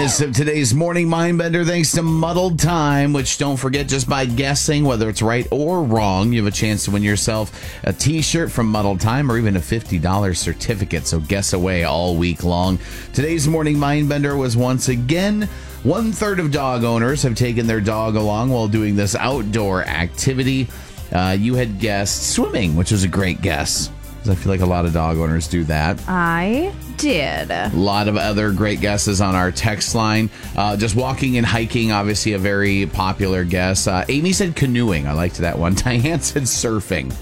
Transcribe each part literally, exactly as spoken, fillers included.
Bonus of today's Morning Mindbender, thanks to Muddled Time, which don't forget, just by guessing whether it's right or wrong, you have a chance to win yourself a t-shirt from Muddled Time or even a fifty dollars certificate. So guess away all week long. Today's Morning Mindbender was once again, one third of dog owners have taken their dog along while doing this outdoor activity. Uh, you had guessed swimming, which was a great guess. I feel like a lot of dog owners do that. I did. A lot of other great guesses on our text line. Uh, just walking and hiking, obviously a very popular guess. Uh, Amy said canoeing. I liked that one. Diane said surfing.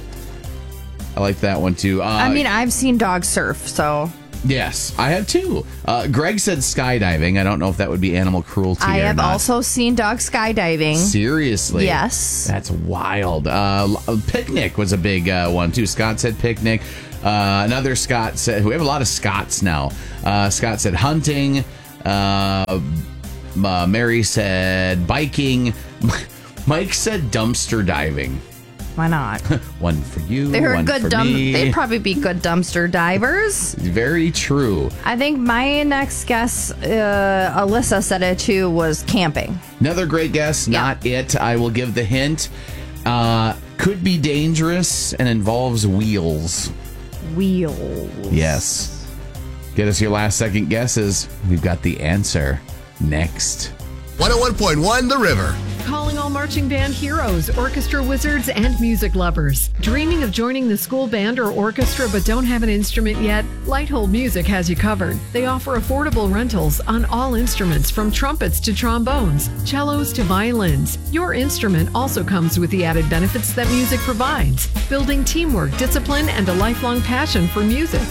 I liked that one too. Uh, I mean, I've seen dogs surf, so... Yes, I have too. Uh, Greg said skydiving. I don't know if that would be animal cruelty I or have not. also seen dogs skydiving. Seriously? Yes. That's wild. Uh, picnic was a big uh, one too. Scott said picnic. Uh, another Scott said, we have a lot of Scotts now. Uh, Scott said hunting. Uh, uh, Mary said biking. Mike said dumpster diving. Why not? One for you, They're one good for dump- me. They'd probably be good dumpster divers. Very true. I think my next guess, uh, Alyssa said it too, was camping. Another great guess, Yeah. not it. I will give the hint. Uh, could be dangerous and involves wheels. Wheels. Yes. Get us your last second guesses. We've got the answer next. one oh one point one The River. Calling all marching band heroes, orchestra wizards, and music lovers. Dreaming of joining the school band or orchestra but don't have an instrument yet? Lighthold Music has you covered. They offer affordable rentals on all instruments from trumpets to trombones, cellos to violins. Your instrument also comes with the added benefits that music provides, building teamwork, discipline, and a lifelong passion for music.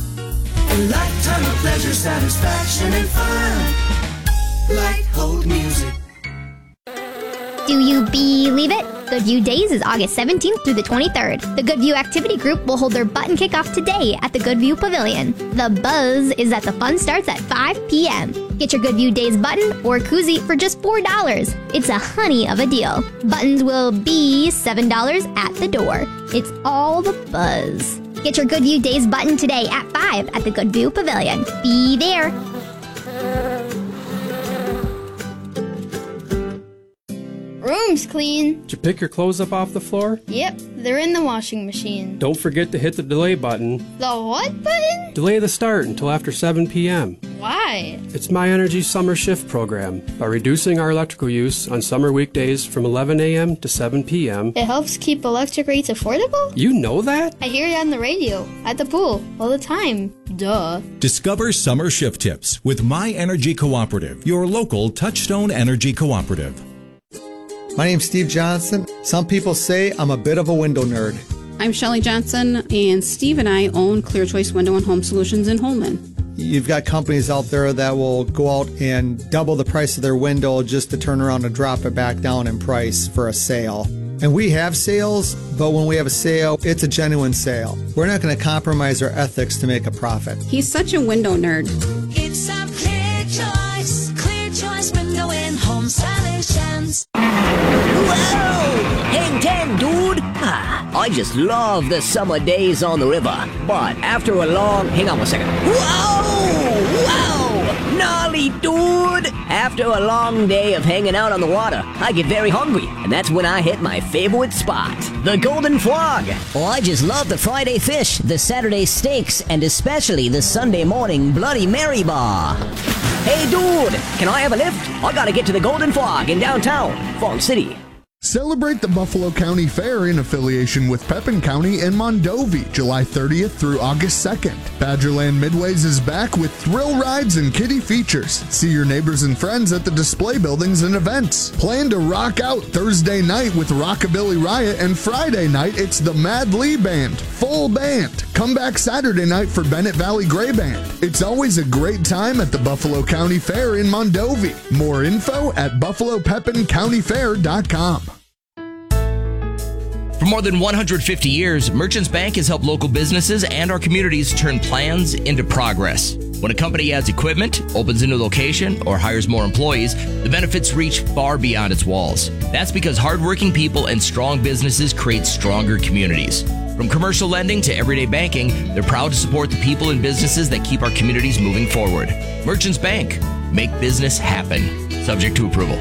A lifetime of pleasure, satisfaction, and fun. Lighthold Music. Do you believe it? Goodview Days is August seventeenth through the twenty-third. The Goodview Activity Group will hold their button kickoff today at the Goodview Pavilion. The buzz is that the fun starts at five p.m. Get your Goodview Days button or koozie for just four dollars. It's a honey of a deal. Buttons will be seven dollars at the door. It's all the buzz. Get your Goodview Days button today at five at the Goodview Pavilion. Be there. Room's clean. Did you pick your clothes up off the floor? Yep, they're in the washing machine. Don't forget to hit the delay button. The what button? Delay the start until after seven p.m. Why? It's My Energy Summer Shift program. By reducing our electrical use on summer weekdays from eleven a.m. to seven p.m. It helps keep electric rates affordable? You know that? I hear it on the radio, at the pool, all the time. Duh. Discover summer shift tips with My Energy Cooperative, your local Touchstone Energy Cooperative. My name's Steve Johnson. Some people say I'm a bit of a window nerd. I'm Shelley Johnson, and Steve and I own Clear Choice Window and Home Solutions in Holman. You've got companies out there that will go out and double the price of their window just to turn around and drop it back down in price for a sale. And we have sales, but when we have a sale, it's a genuine sale. We're not going to compromise our ethics to make a profit. He's such a window nerd. It's a Clear Choice, Clear Choice Window and Home Solutions. Whoa! ten ten, dude! Ah, I just love the summer days on the river. But after a long... Hang on one second. Whoa! Whoa! Gnarly, dude! After a long day of hanging out on the water, I get very hungry. And that's when I hit my favorite spot, the Golden Frog. Oh, I just love the Friday fish, the Saturday steaks, and especially the Sunday morning Bloody Mary bar. Hey, dude! Can I have a lift? I gotta get to the Golden Frog in downtown, Fall City. Celebrate the Buffalo County Fair in affiliation with Pepin County and Mondovi, July thirtieth through August second. Badgerland Midways is back with thrill rides and kiddie features. See your neighbors and friends at the display buildings and events. Plan to rock out Thursday night with Rockabilly Riot, and Friday night it's the Mad Lee Band, full band. Come back Saturday night for Bennett Valley Gray Band. It's always a great time at the Buffalo County Fair in Mondovi. More info at buffalo pepin county fair dot com. For more than one hundred fifty years, Merchants Bank has helped local businesses and our communities turn plans into progress. When a company adds equipment, opens a new location, or hires more employees, the benefits reach far beyond its walls. That's because hardworking people and strong businesses create stronger communities. From commercial lending to everyday banking, they're proud to support the people and businesses that keep our communities moving forward. Merchants Bank, Make business happen. Subject to approval.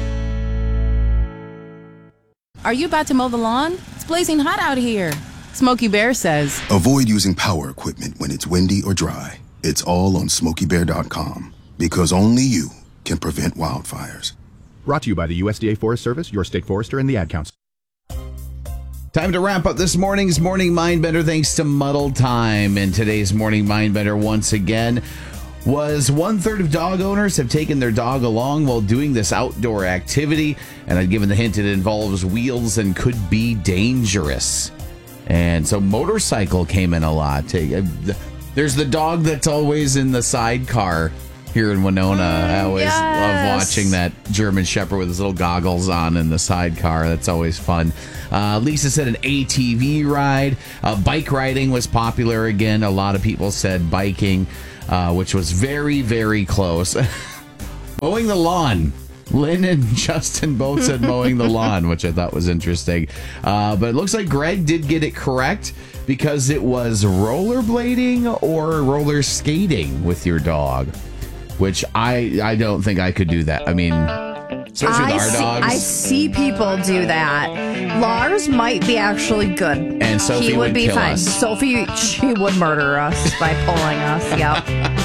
Are you about to mow the lawn? It's blazing hot out here. Smokey Bear says, avoid using power equipment when it's windy or dry. It's all on smokey bear dot com because only you can prevent wildfires. Brought to you by the U S D A Forest Service, your state forester, and the Ad Council. Time to wrap up this morning's Morning Mindbender thanks to Muddled Time. And today's Morning Mindbender once again was one third of dog owners have taken their dog along while doing this outdoor activity. And I'd given the hint it involves wheels and could be dangerous. And so motorcycle came in a lot. There's the dog that's always in the sidecar here in Winona. I always yes. love watching that German Shepherd with his little goggles on in the sidecar. That's always fun. Uh, Lisa said an A T V ride. Uh, bike riding was popular again. A lot of people said biking, uh, which was very, very close. Mowing the lawn. Lynn and Justin both said mowing the lawn, which I thought was interesting. Uh, but it looks like Greg did get it correct because it was rollerblading or roller skating with your dog, which I I don't think I could do that. I mean, especially with I our see, dogs. I see people do that. Lars might be actually good. And Sophie he would, would be kill fine. us. Sophie, she would murder us by pulling us. Yep.